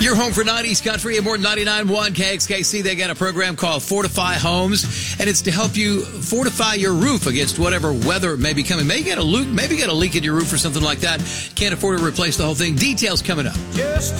Your home for 90s country and more than 99.1 KXKC. They got a program called Fortify Homes, and it's to help you fortify your roof against whatever weather may be coming. Maybe get a leak in your roof or something like that. Can't afford to replace the whole thing. Details coming up. Just